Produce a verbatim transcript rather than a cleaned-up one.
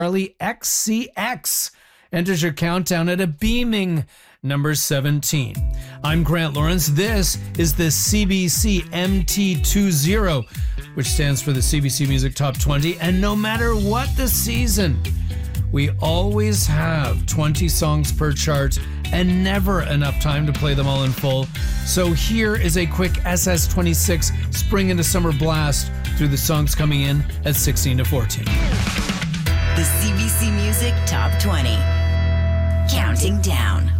Charlie X C X enters your countdown at a beaming number seventeen. I'm Grant Lawrence. This is the C B C M T twenty, which stands for the C B C Music Top twenty. And no matter what the season, we always have twenty songs per chart and never enough time to play them all in full. So here is a quick S S twenty-six spring into summer blast through the songs coming in at sixteen to fourteen. The C B C Music Top twenty. Counting down.